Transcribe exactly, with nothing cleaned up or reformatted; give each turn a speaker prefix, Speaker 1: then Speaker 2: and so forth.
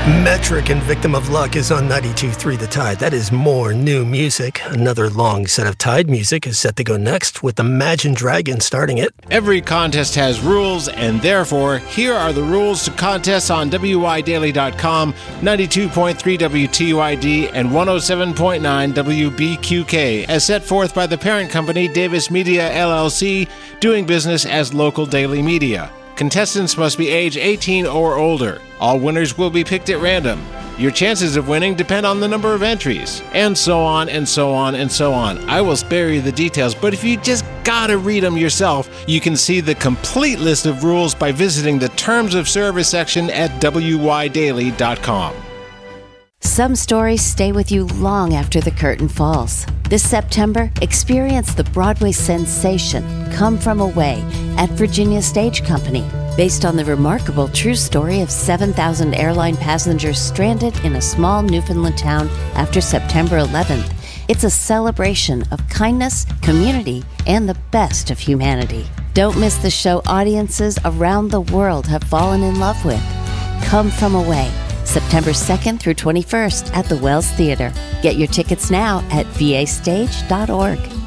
Speaker 1: Metric and Victim of Luck is on ninety-two point three The Tide. That is more new music. Another long set of Tide music is set to go next with Imagine Dragons starting it.
Speaker 2: Every contest has rules, and therefore, here are the rules to contests on W I Daily dot com, ninety-two point three W T U I D, and one oh seven point nine W B Q K, as set forth by the parent company Davis Media, L L C, doing business as Local Daily Media. Contestants must be age eighteen or older. All winners will be picked at random. Your chances of winning depend on the number of entries, and so on and so on and so on. I will spare you the details, but if you just gotta read them yourself, you can see the complete list of rules by visiting the Terms of Service section at W I Daily dot com.
Speaker 3: Some stories stay with you long after the curtain falls. This September, experience the Broadway sensation Come From Away at Virginia Stage Company, based on the remarkable true story of seven thousand airline passengers stranded in a small Newfoundland town after September eleventh. It's a celebration of kindness, community, and the best of humanity. Don't miss the show audiences around the world have fallen in love with. Come From Away, September second through twenty-first at the Wells Theater. Get your tickets now at v a stage dot org.